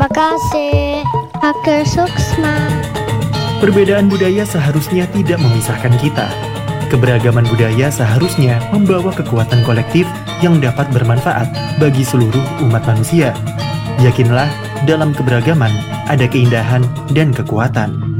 Terima kasih, Hacker Suksma. Perbedaan budaya seharusnya tidak memisahkan kita. Keberagaman budaya seharusnya membawa kekuatan kolektif yang dapat bermanfaat bagi seluruh umat manusia. Yakinlah, dalam keberagaman ada keindahan dan kekuatan.